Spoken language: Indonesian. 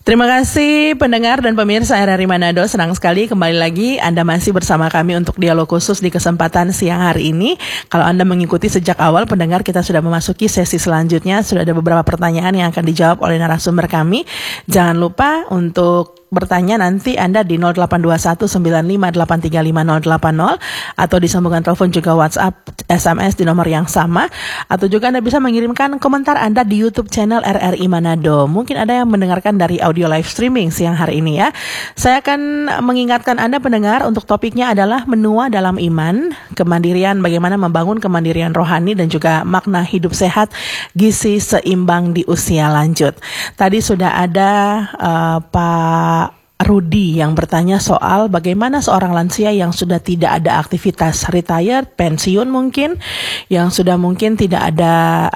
Terima kasih pendengar dan pemirsa RRI Manado. Senang sekali kembali lagi Anda masih bersama kami untuk dialog khusus di kesempatan siang hari ini. Kalau Anda mengikuti sejak awal, pendengar, kita sudah memasuki sesi selanjutnya. Sudah ada beberapa pertanyaan yang akan dijawab oleh narasumber kami. Jangan lupa untuk bertanya nanti Anda di 082195835080 atau di sambungan telepon juga WhatsApp, SMS di nomor yang sama, atau juga Anda bisa mengirimkan komentar Anda di YouTube channel RRI Manado. Mungkin ada yang mendengarkan dari audio live streaming siang hari ini ya. Saya akan mengingatkan Anda pendengar untuk topiknya adalah menua dalam iman, kemandirian, bagaimana membangun kemandirian rohani dan juga makna hidup sehat, gizi seimbang di usia lanjut. Tadi sudah ada Pak Rudi yang bertanya soal bagaimana seorang lansia yang sudah tidak ada aktivitas, retired, pensiun mungkin, yang sudah mungkin tidak ada